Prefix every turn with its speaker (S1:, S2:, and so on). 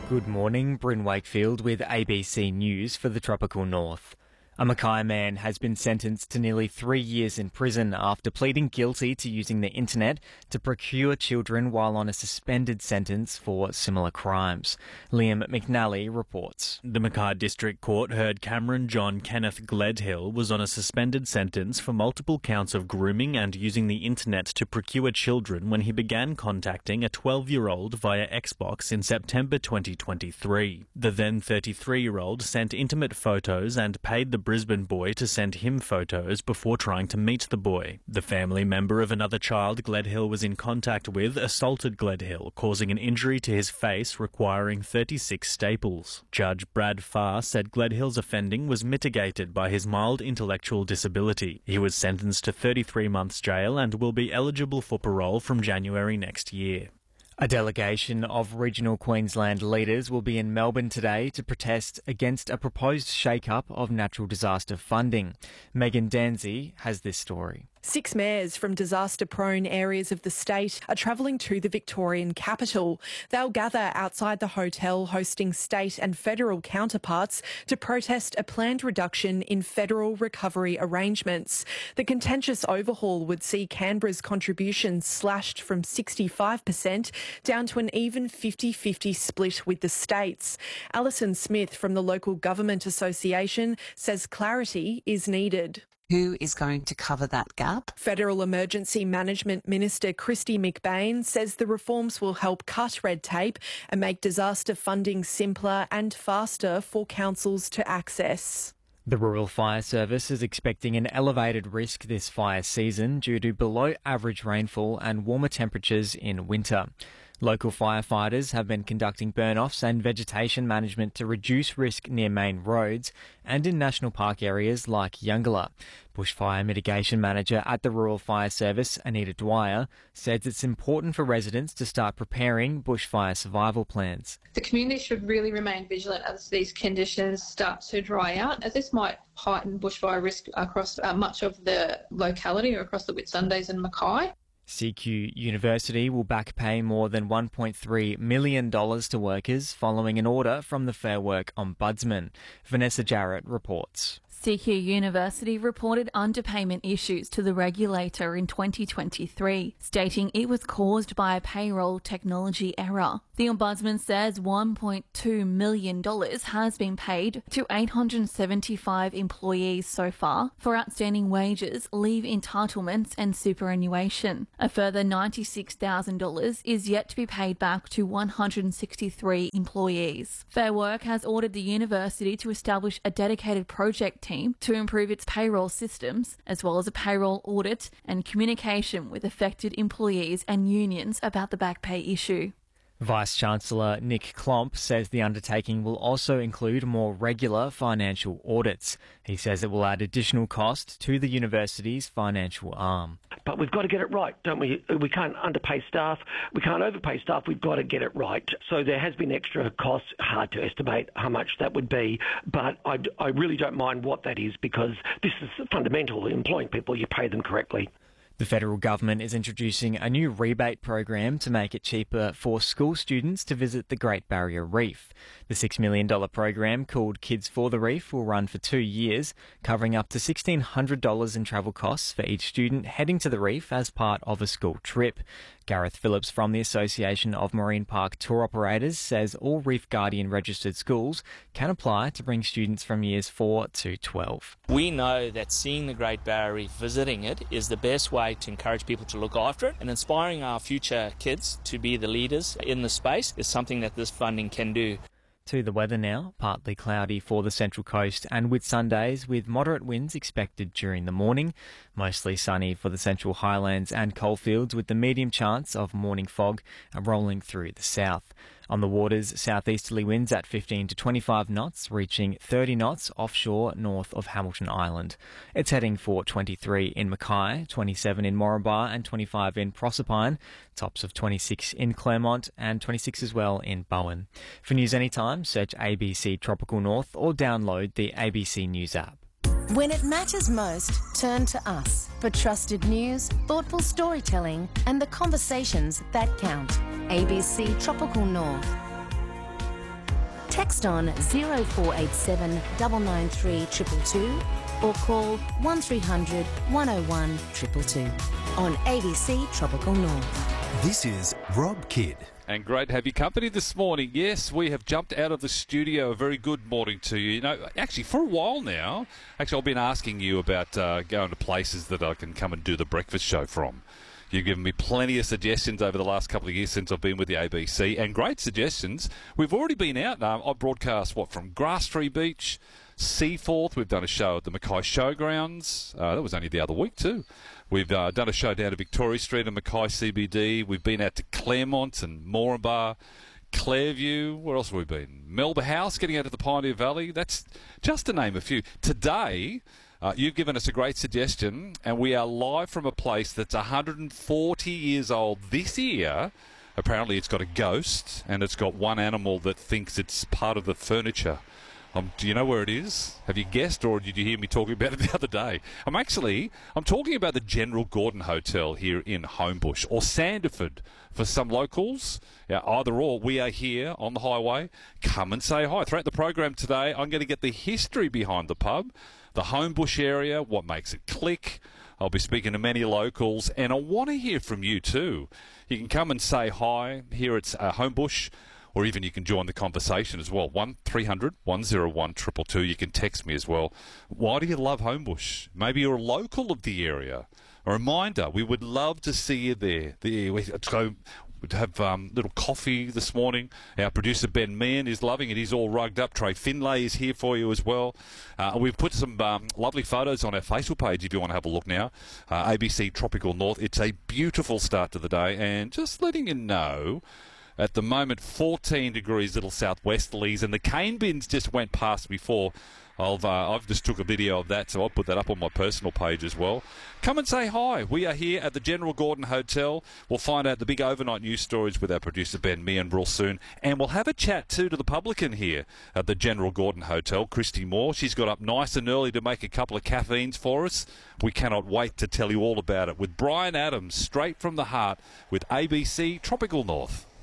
S1: Good morning, Bryn Wakefield with ABC News for the Tropical North. A Mackay man has been sentenced to nearly 3 years in prison after pleading guilty to using the internet to procure children while on a suspended sentence for similar crimes. Liam McNally reports.
S2: The Mackay District Court heard Cameron John Kenneth Gledhill was on a suspended sentence for multiple counts of grooming and using the internet to procure children when he began contacting a 12-year-old via Xbox in September 2023. The then 33-year-old sent intimate photos and paid the Brisbane boy to send him photos before trying to meet the boy. The family member of another child Gledhill was in contact with assaulted Gledhill, causing an injury to his face requiring 36 staples. Judge Brad Farr said Gledhill's offending was mitigated by his mild intellectual disability. He was sentenced to 33 months jail and will be eligible for parole from January next year.
S1: A delegation of regional Queensland leaders will be in Melbourne today to protest against a proposed shake-up of natural disaster funding. Megan Danzy has this story.
S3: 6 mayors from disaster-prone areas of the state are travelling to the Victorian capital. They'll gather outside the hotel hosting state and federal counterparts to protest a planned reduction in federal recovery arrangements. The contentious overhaul would see Canberra's contribution slashed from 65% down to an even 50-50 split with the states. Alison Smith from the Local Government Association says clarity is needed.
S4: Who is going to cover that gap?
S3: Federal Emergency Management Minister Kristy McBain says the reforms will help cut red tape and make disaster funding simpler and faster for councils to access.
S1: The Rural Fire Service is expecting an elevated risk this fire season due to below average rainfall and warmer temperatures in winter. Local firefighters have been conducting burn-offs and vegetation management to reduce risk near main roads and in national park areas like Yungala. Bushfire Mitigation Manager at the Rural Fire Service, Anita Dwyer, says it's important for residents to start preparing bushfire survival plans.
S5: The community should really remain vigilant as these conditions start to dry out, as this might heighten bushfire risk across much of the locality or across the Whitsundays and Mackay.
S1: CQ University will back pay more than $1.3 million to workers following an order from the Fair Work Ombudsman. Vanessa Jarrett reports.
S6: CQ University reported underpayment issues to the regulator in 2023, stating it was caused by a payroll technology error. The Ombudsman says $1.2 million has been paid to 875 employees so far for outstanding wages, leave entitlements and superannuation. A further $96,000 is yet to be paid back to 163 employees. Fair Work has ordered the university to establish a dedicated project team to improve its payroll systems, as well as a payroll audit and communication with affected employees and unions about the back pay issue.
S1: Vice-Chancellor Nick Klomp says the undertaking will also include more regular financial audits. He says it will add additional cost to the university's financial arm.
S7: But we've got to get it right, don't we? We can't underpay staff. We can't overpay staff. We've got to get it right. So there has been extra costs. Hard to estimate how much that would be, but I really don't mind what that is because this is fundamental. Employing people, you pay them correctly.
S1: The federal government is introducing a new rebate program to make it cheaper for school students to visit the Great Barrier Reef. The $6 million program, called Kids for the Reef, will run for 2 years, covering up to $1,600 in travel costs for each student heading to the reef as part of a school trip. Gareth Phillips from the Association of Marine Park Tour Operators says all Reef Guardian registered schools can apply to bring students from years 4 to 12.
S8: We know that seeing the Great Barrier Reef, visiting it, is the best way to encourage people to look after it, and inspiring our future kids to be the leaders in the space is something that this funding can do.
S1: To the weather now, partly cloudy for the Central Coast and Whitsundays with moderate winds expected during the morning. Mostly sunny for the Central Highlands and coalfields with the medium chance of morning fog rolling through the south. On the waters, southeasterly winds at 15 to 25 knots, reaching 30 knots offshore north of Hamilton Island. It's heading for 23 in Mackay, 27 in Moranbah and 25 in Proserpine, tops of 26 in Claremont and 26 as well in Bowen. For news anytime, search ABC Tropical North or download the ABC News app.
S9: When it matters most, turn to us for trusted news, thoughtful storytelling, and the conversations that count. ABC Tropical North. Text on 0487 993 222 or call 1300 101 222 on ABC Tropical North.
S10: This is Rob Kidd.
S11: And great to have your company this morning. Yes, we have jumped out of the studio. A very good morning to you. You know, actually, for a while now, I've been asking you about going to places that I can come and do the breakfast show from. You've given me plenty of suggestions over the last couple of years since I've been with the ABC, and great suggestions. We've already been out. I broadcast, from Grasstree Beach, Seaforth. We've done a show at the Mackay Showgrounds. That was only the other week too. We've done a show down at Victoria Street and Mackay CBD. We've been out to Claremont and Moranbah, Clairview. Where else have we been? Melba House, getting out to the Pioneer Valley. That's just to name a few. Today, you've given us a great suggestion, and we are live from a place that's 140 years old this year. Apparently it's got a ghost, and it's got one animal that thinks it's part of the furniture. Do you know where it is? Have you guessed, or did you hear me talking about it the other day? I'm talking about the General Gordon Hotel here in Homebush, or Sanderford for some locals. Yeah, either or, we are here on the highway. Come and say hi. Throughout the program today, I'm going to get the history behind the pub, the Homebush area, what makes it click. I'll be speaking to many locals, and I want to hear from you too. You can come and say hi here at Homebush, or even you can join the conversation as well. 1300 101 222. You can text me as well. Why do you love Homebush? Maybe you're a local of the area. A reminder, we would love to see you there. We'd have little coffee this morning. Our producer Ben Meehan is loving it. He's all rugged up. Trey Finlay is here for you as well. We've put some lovely photos on our Facebook page if you want to have a look now. ABC Tropical North. It's a beautiful start to the day. And just letting you know, at the moment, 14 degrees little southwesterlies, and the cane bins just went past before. I've just took a video of that, so I'll put that up on my personal page as well. Come and say hi. We are here at the General Gordon Hotel. We'll find out the big overnight news stories with our producer Ben Meehan real soon, and we'll have a chat too to the publican here at the General Gordon Hotel, Christy Moore. She's got up nice and early to make a couple of caffeines for us. We cannot wait to tell you all about it with Brian Adams, straight from the heart with ABC Tropical North.